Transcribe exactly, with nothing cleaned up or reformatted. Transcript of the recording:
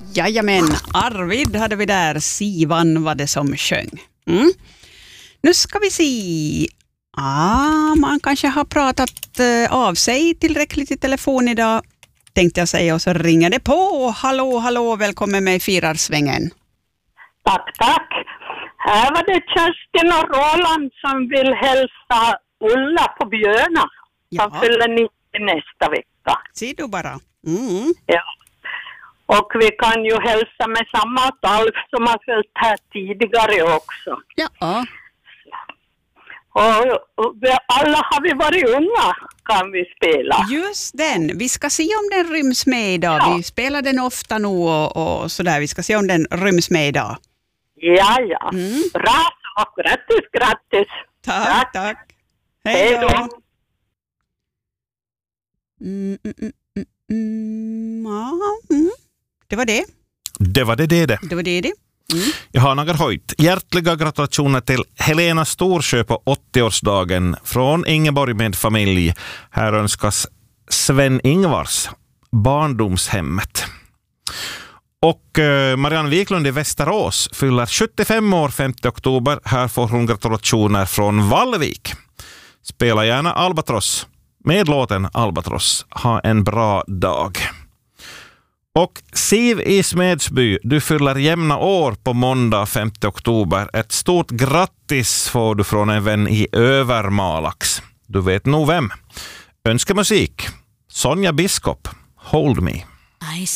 Jajamän, Arvid hade vi där. Sivan var det som sjöng. Mm. Nu ska vi se. Ah, man kanske har pratat eh, av sig tillräckligt i telefon idag, tänkte jag säga, och så ringer det på. Hallå, hallå, välkommen med i Firarsvängen. Tack, tack. Här var det Kerstin och Roland som vill hälsa Ulla på Björna. Som Ja. fyller nittio nästa vecka. Ser du bara. Mm. Ja. Och vi kan ju hälsa med samma Alf som har följt här tidigare också. Ja. Och, och vi, alla har vi varit unga, kan vi spela. Just den. Vi ska se om den ryms med idag. Ja. Vi spelar den ofta nu och, och sådär. Vi ska se om den ryms med idag. Ja, ja. Mm. Bra sak. Grattis, grattis. Tack, Tack. tack. Hej då. Mm, mm, mm, mm, mm, ja, mm. Det var det. Det var det det det. Det var det det. Mm. Jag har några höjt. Hjärtliga gratulationer till Helena Storsjö på åttioårsdagen från Ingeborg med familj. Här önskas Sven Ingvars, barndomshemmet. Och eh, Marianne Wiklund i Västerås fyller sjuttiofem år femte oktober. Här får hon gratulationer från Vallvik. Spela gärna Albatross med låten Albatross. Ha en bra dag. Och Siv i Smedsby, du fyller jämna år på måndag femte oktober. Ett stort grattis får du från en vän i Övermalax. Du vet nog vem. Önskemusik. Sonja Biskop, Hold Me. I